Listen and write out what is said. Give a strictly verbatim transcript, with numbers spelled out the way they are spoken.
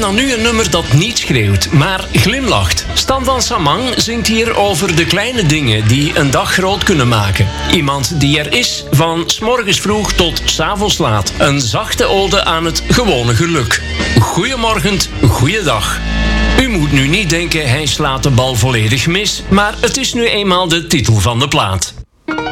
dan nu een nummer dat niet schreeuwt, maar glimlacht. Stan van Samang zingt hier over de kleine dingen die een dag groot kunnen maken. Iemand die er is, van 's morgens vroeg tot 's avonds laat. Een zachte ode aan het gewone geluk. Goeiemorgen, goeiedag. U moet nu niet denken hij slaat de bal volledig mis, maar het is nu eenmaal de titel van de plaat.